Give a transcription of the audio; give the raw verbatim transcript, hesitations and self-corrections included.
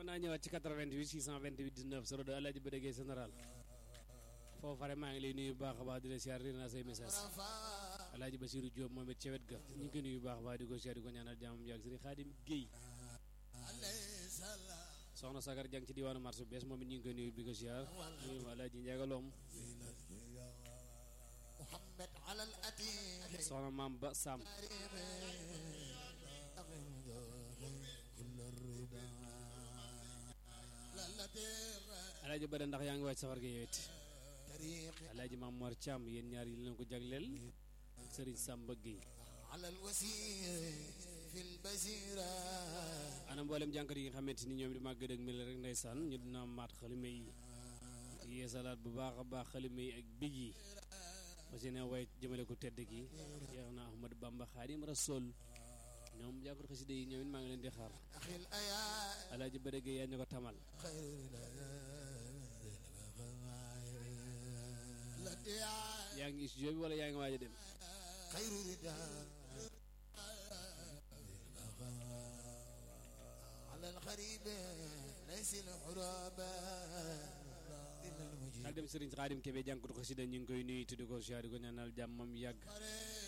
mën naa ñëwaat ci quatre-vingt-huit six cent vingt-huit dix-neuf zéro deux Alaaji Badege général foofu fare maa ngi lay nuyu bu baax a baax di la siyaar di naa say message Alaaji Basiru Jóob moom it ca wet ga ñu ngi koy nuyu bu baax a baax di ko siyaar di ko ñaanal jàmmam yàgg Sëriñ Xaadim Géey soxna Sagar Jang ci diwaanu marché bees moom it ñu ngi koy nuyu di ko siyaar nuyu Alaaji Njagaloom soxna Maam Ba Sam Alaaji Bada ndax yaa ngi wàcc safar gi yowet Alaaji Maam Mor Thiam yéen ñaar yi leen ko jagleel Sëriñ Samba Gueye ana mboolem jànkat yi nga xamante ni ñoom di màgg ak mel rek ndeysaan ñu dina maat xalima yi yeesalaat bu baax a baax xalima yi ak big yi parce que ne way jëmale ko tedd gi yeex na Ahmadu Bamba Xaadim Rasul ñoom jànkat xasida yi ñoom it maa ngi leen di xaar Alaaji Badege yaa ñu ko tamal yaa ngi studio bi wala yaa ngi waaj a dem daal dem Sëriñ Xaadim Kebe jànkat xasida ñu ngi koy nuyu tuddi ko siyaar di ko ñaanal jàmmam yàgg